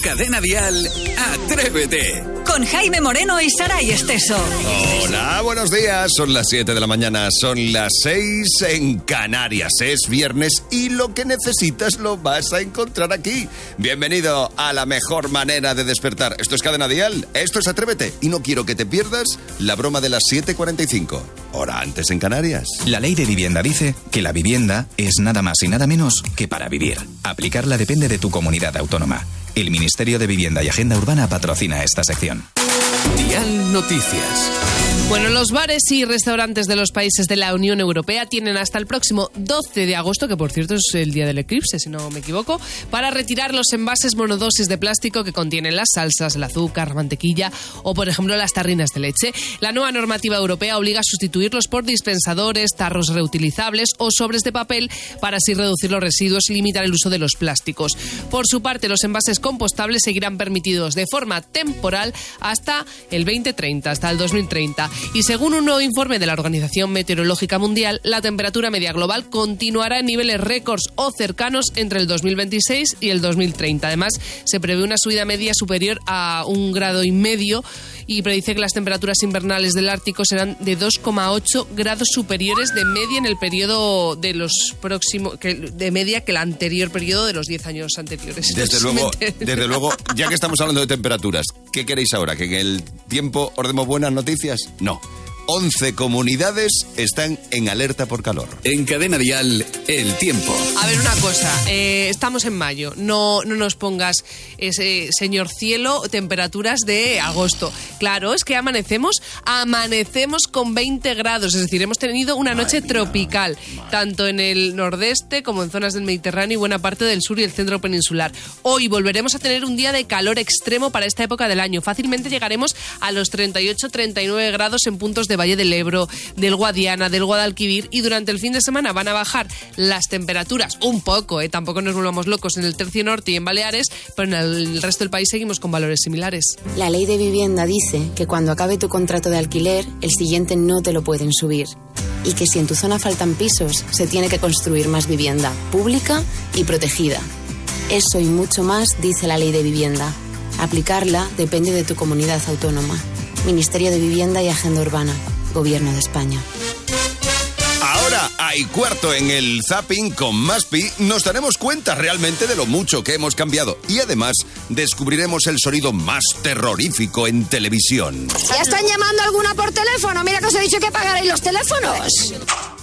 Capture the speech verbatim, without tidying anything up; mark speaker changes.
Speaker 1: Cadena Dial, Atrévete.
Speaker 2: Con Jaime Moreno y Saray Esteso.
Speaker 3: Hola, buenos días. Son las siete de la mañana, son las seis en Canarias. Es viernes y lo que necesitas lo vas a encontrar aquí. Bienvenido a la mejor manera de despertar. Esto es Cadena Dial, esto es Atrévete. Y no quiero que te pierdas la broma de las siete cuarenta y cinco. Hora antes en Canarias.
Speaker 4: La ley de vivienda dice que la vivienda es nada más y nada menos que para vivir. Aplicarla depende de tu comunidad autónoma. El Ministerio de Vivienda y Agenda Urbana patrocina esta sección.
Speaker 1: Dial Noticias.
Speaker 5: Bueno, los bares y restaurantes de los países de la Unión Europea tienen hasta el próximo doce de agosto, que por cierto es el día del eclipse, si no me equivoco, para retirar los envases monodosis de plástico que contienen las salsas, el azúcar, la mantequilla o, por ejemplo, las tarrinas de leche. La nueva normativa europea obliga a sustituirlos por dispensadores, tarros reutilizables o sobres de papel para así reducir los residuos y limitar el uso de los plásticos. Por su parte, los envases compostables seguirán permitidos de forma temporal hasta el veinte treinta, hasta el dos mil treinta. Y según un nuevo informe de la Organización Meteorológica Mundial, la temperatura media global continuará en niveles récords o cercanos entre el dos mil veintiséis y el dos mil treinta. Además, se prevé una subida media superior a un grado y medio y predice que las temperaturas invernales del Ártico serán de dos coma ocho grados superiores de media en el periodo de los próximos, que, de media que el anterior periodo de los diez años anteriores.
Speaker 3: Desde luego, desde luego, ya que estamos hablando de temperaturas, ¿qué queréis ahora? ¿Que en el tiempo os demos buenas noticias? No. once comunidades están en alerta por calor.
Speaker 1: En Cadena Dial, el tiempo.
Speaker 5: A ver, una cosa, eh, estamos en mayo, no, no nos pongas ese señor cielo, temperaturas de agosto. Claro, es que amanecemos, amanecemos con veinte grados, es decir, hemos tenido una noche Ay, tropical, mía. tanto en el nordeste como en zonas del Mediterráneo y buena parte del sur y el centro peninsular. Hoy volveremos a tener un día de calor extremo para esta época del año. Fácilmente llegaremos a los treinta y ocho treinta y nueve grados en puntos de Valle del Ebro, del Guadiana, del Guadalquivir, y durante el fin de semana van a bajar las temperaturas un poco, ¿eh? Tampoco nos volvamos locos en el tercio norte y en Baleares, pero en el resto del país seguimos con valores similares.
Speaker 6: La ley de vivienda dice que cuando acabe tu contrato de alquiler, el siguiente no te lo pueden subir. Y que si en tu zona faltan pisos, se tiene que construir más vivienda, pública y protegida. Eso y mucho más dice la ley de vivienda. Aplicarla depende de tu comunidad autónoma. Ministerio de Vivienda y Agenda Urbana. Gobierno de España.
Speaker 3: Ahora hay cuarto en el Zapping con Maspi. Nos daremos cuenta realmente de lo mucho que hemos cambiado. Y además descubriremos el sonido más terrorífico en televisión.
Speaker 7: ¿Ya están llamando alguna por teléfono? Mira que os he dicho que apagaréis los teléfonos.